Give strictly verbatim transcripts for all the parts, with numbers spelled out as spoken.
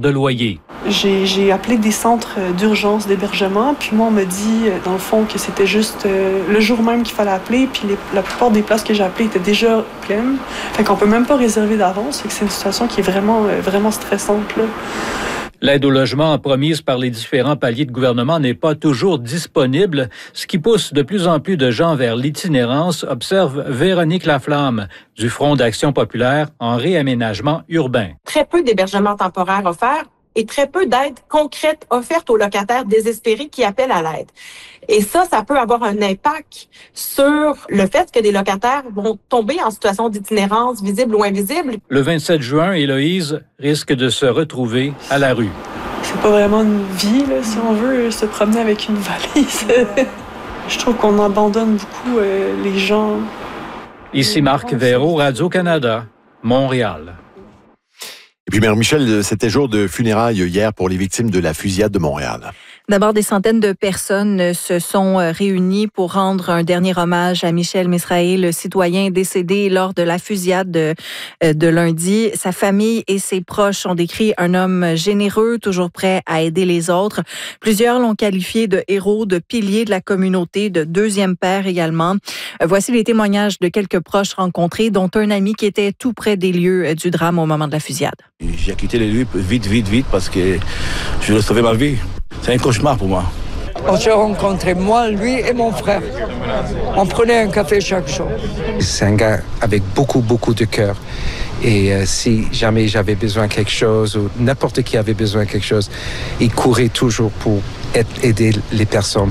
de loyer. J'ai, j'ai appelé des centres d'urgence d'hébergement, puis moi, on me dit, dans le fond, que c'était juste euh, le jour même qu'il fallait appeler, puis les, la plupart des places que j'ai appelées étaient déjà pleines. Fait qu'on peut même pas réserver d'avance. Fait que c'est une situation qui est vraiment, euh, vraiment stressante, là. L'aide au logement promise par les différents paliers de gouvernement n'est pas toujours disponible, ce qui pousse de plus en plus de gens vers l'itinérance, observe Véronique Laflamme du Front d'action populaire en réaménagement urbain. Très peu d'hébergements temporaires offerts et très peu d'aide concrète offerte aux locataires désespérés qui appellent à l'aide. Et ça, ça peut avoir un impact sur le fait que des locataires vont tomber en situation d'itinérance visible ou invisible. Le vingt-sept juin, Héloïse risque de se retrouver à la rue. C'est pas vraiment une vie, là, si on veut se promener avec une valise. Je trouve qu'on abandonne beaucoup euh, les gens. Ici Marc Véraud, Radio-Canada, Montréal. Et puis, Mère Michel, c'était jour de funérailles hier pour les victimes de la fusillade de Montréal. D'abord, des centaines de personnes se sont réunies pour rendre un dernier hommage à Michel Misraé, le citoyen décédé lors de la fusillade de, de lundi. Sa famille et ses proches ont décrit un homme généreux, toujours prêt à aider les autres. Plusieurs l'ont qualifié de héros, de pilier de la communauté, de deuxième père également. Voici les témoignages de quelques proches rencontrés, dont un ami qui était tout près des lieux du drame au moment de la fusillade. J'ai quitté les lieux vite, vite, vite parce que je voulais sauver ma vie. C'est un cauchemar pour moi. On s'est rencontrés, moi, lui et mon frère. On prenait un café chaque jour. C'est un gars avec beaucoup, beaucoup de cœur. Et euh, si jamais j'avais besoin de quelque chose ou n'importe qui avait besoin de quelque chose, il courait toujours pour aider les personnes.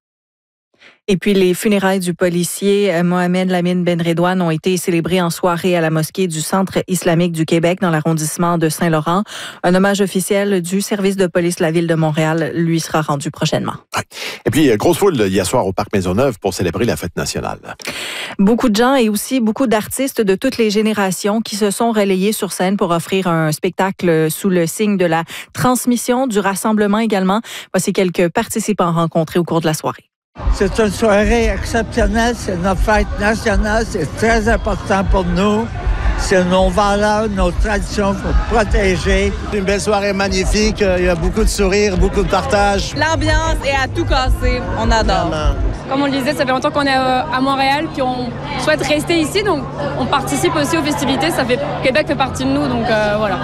Et puis, les funérailles du policier Mohamed Lamine Benredouane ont été célébrées en soirée à la mosquée du Centre islamique du Québec dans l'arrondissement de Saint-Laurent. Un hommage officiel du service de police de la Ville de Montréal lui sera rendu prochainement. Et puis, grosse foule hier soir au Parc Maisonneuve pour célébrer la fête nationale. Beaucoup de gens et aussi beaucoup d'artistes de toutes les générations qui se sont relayés sur scène pour offrir un spectacle sous le signe de la transmission, du rassemblement également. Voici quelques participants rencontrés au cours de la soirée. C'est une soirée exceptionnelle, c'est notre fête nationale, c'est très important pour nous. C'est nos valeurs, nos traditions, il faut protéger. Une belle soirée magnifique, il y a beaucoup de sourires, beaucoup de partage. L'ambiance est à tout casser, on adore. Vraiment. Comme on le disait, ça fait longtemps qu'on est à Montréal, puis on souhaite rester ici, donc on participe aussi aux festivités. Ça fait Québec fait partie de nous, donc euh, voilà.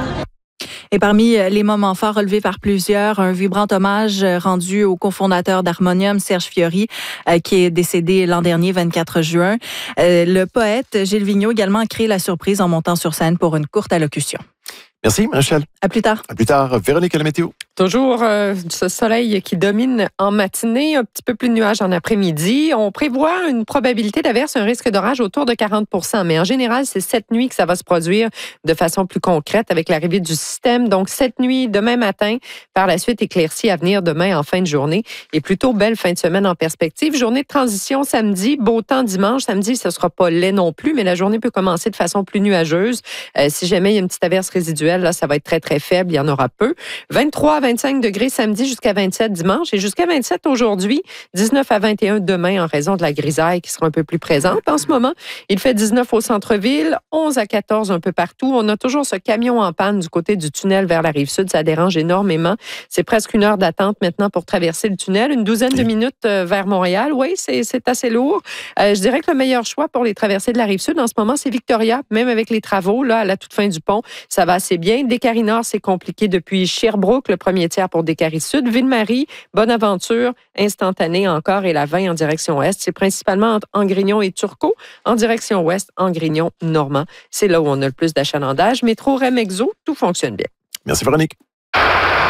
Et parmi les moments forts relevés par plusieurs, un vibrant hommage rendu au cofondateur d'Harmonium, Serge Fiori, euh, qui est décédé l'an dernier, vingt-quatre juin. Euh, le poète Gilles Vigneault également a créé la surprise en montant sur scène pour une courte allocution. Merci, Michel. À plus tard. À plus tard. Véronique, la météo. Toujours euh, ce soleil qui domine en matinée, un petit peu plus de nuages en après-midi. On prévoit une probabilité d'averse, un risque d'orage autour de quarante pour cent. Mais en général, c'est cette nuit que ça va se produire de façon plus concrète avec l'arrivée du système. Donc, cette nuit, demain matin, par la suite, éclaircie à venir demain en fin de journée. Et plutôt belle fin de semaine en perspective. Journée de transition samedi, beau temps dimanche. Samedi, ce ne sera pas laid non plus, mais la journée peut commencer de façon plus nuageuse. Euh, si jamais il y a une petite averse résiduelle, là, ça va être très, très faible. Il y en aura peu. vingt-trois à vingt-cinq degrés samedi jusqu'à vingt-sept dimanche et jusqu'à vingt-sept aujourd'hui. dix-neuf à vingt et un demain en raison de la grisaille qui sera un peu plus présente en ce moment. Il fait dix-neuf au centre-ville, onze à quatorze un peu partout. On a toujours ce camion en panne du côté du tunnel vers la Rive-Sud. Ça dérange énormément. C'est presque une heure d'attente maintenant pour traverser le tunnel. Une douzaine de minutes vers Montréal. Oui, c'est, c'est assez lourd. Euh, je dirais que le meilleur choix pour les traversées de la Rive-Sud en ce moment, c'est Victoria. Même avec les travaux, là, à la toute fin du pont, ça va assez bien. Descaries-Nord, c'est compliqué depuis Sherbrooke, le premier tiers pour Descaries-Sud. Ville-Marie, Bonaventure, instantané encore et la vingt en direction ouest. C'est principalement entre Angrignon et Turcot. En direction ouest, Angrignon, Normand. C'est là où on a le plus d'achalandage. Métro Remexo, tout fonctionne bien. Merci, Véronique.